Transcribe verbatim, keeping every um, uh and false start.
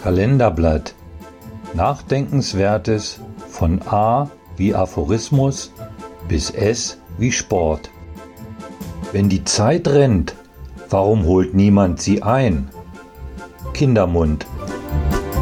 Kalenderblatt. Nachdenkenswertes von A wie Aphorismus bis S wie Sport. Wenn die Zeit rennt, warum holt niemand sie ein? Kindermund